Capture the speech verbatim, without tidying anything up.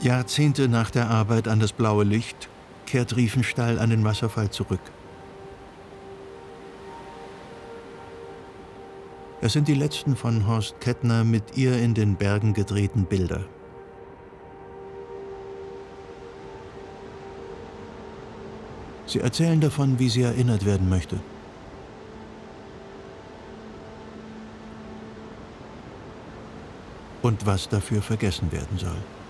Jahrzehnte nach der Arbeit an das blaue Licht kehrt Riefenstahl an den Wasserfall zurück. Es sind die letzten von Horst Kettner mit ihr in den Bergen gedrehten Bilder. Sie erzählen davon, wie sie erinnert werden möchte. Und was dafür vergessen werden soll.